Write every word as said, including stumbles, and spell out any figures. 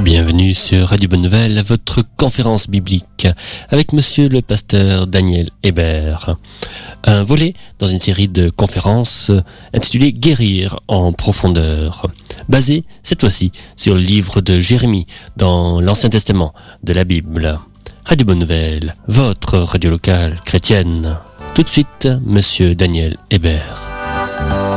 Bienvenue sur Radio Bonne Nouvelle, votre conférence biblique avec monsieur le pasteur Daniel Hébert. Un volet dans une série de conférences intitulée Guérir en profondeur, basée cette fois-ci sur le livre de Jérémie dans l'Ancien Testament de la Bible. Radio Bonne Nouvelle, votre radio locale chrétienne. Tout de suite, monsieur Daniel Hébert.